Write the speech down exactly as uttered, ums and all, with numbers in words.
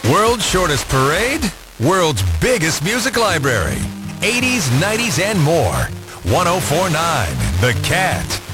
World's shortest parade, world's biggest music library. eighties, nineties, and more. one oh four point nine The Cat.